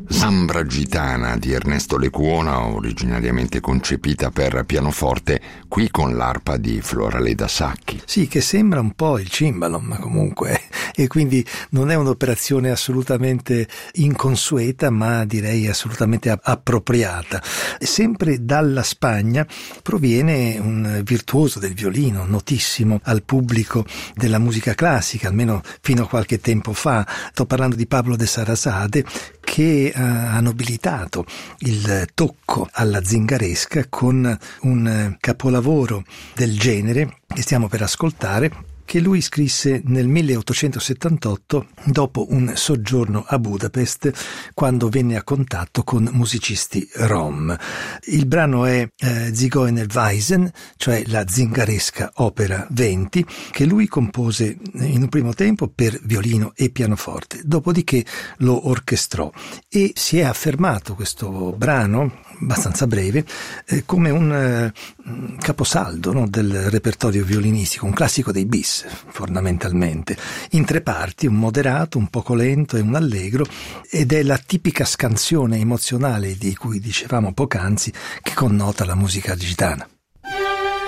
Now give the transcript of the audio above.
Zambra gitana di Ernesto Lecuona, originariamente concepita per pianoforte, qui con l'arpa di Floraleda Sacchi. Sì, che sembra un po' il cimbalo, ma comunque, e quindi non è un'operazione assolutamente inconsueta, ma direi assolutamente appropriata. Sempre dalla Spagna proviene un virtuoso del violino, notissimo al pubblico della musica classica, almeno fino a qualche tempo fa. Sto parlando di Pablo de Sarasate, che ha nobilitato il tocco alla zingaresca con un capolavoro del genere che stiamo per ascoltare, che lui scrisse nel 1878 dopo un soggiorno a Budapest, quando venne a contatto con musicisti rom. Il brano è Zigeunerweisen, cioè la zingaresca opera 20, che lui compose in un primo tempo per violino e pianoforte, dopodiché lo orchestrò e si è affermato questo brano abbastanza breve come un caposaldo, no, del repertorio violinistico, un classico dei bis fondamentalmente, in tre parti, un moderato, un poco lento e un allegro, ed è la tipica scansione emozionale di cui dicevamo poc'anzi che connota la musica gitana.